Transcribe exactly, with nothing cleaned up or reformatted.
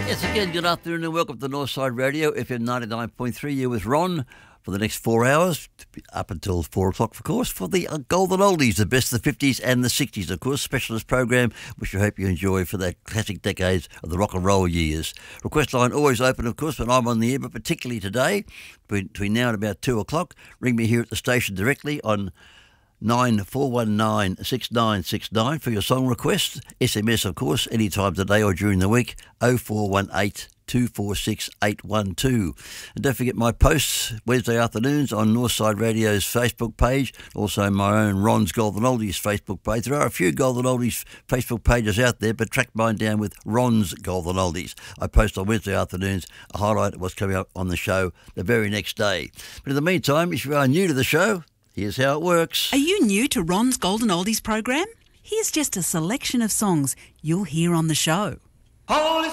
Yes, again, good afternoon and welcome to Northside Radio, F M ninety-nine point three. You're with Ron for the next four hours, up until four o'clock, of course, for the Golden Oldies, the best of the fifties and the sixties, of course, specialist program, which I hope you enjoy for that classic decades of the rock and roll years. Request line always open, of course, when I'm on the air, but particularly today, between now and about two o'clock, ring me here at the station directly on nine four one nine six nine six nine for your song requests. S M S, of course, any time today or during the week, oh four one eight, two four six, eight one two. And don't forget my posts Wednesday afternoons on Northside Radio's Facebook page, also my own Ron's Golden Oldies Facebook page. There are a few Golden Oldies Facebook pages out there, but track mine down with Ron's Golden Oldies. I post on Wednesday afternoons a highlight of what's coming up on the show the very next day. But in the meantime, if you are new to the show, here's how it works. Are you new to Ron's Golden Oldies program? Here's just a selection of songs you'll hear on the show. Holy